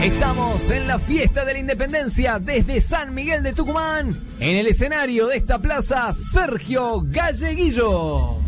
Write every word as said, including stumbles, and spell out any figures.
Estamos en la fiesta de la Independencia desde San Miguel de Tucumán. En el escenario de esta plaza, Sergio Galleguillo.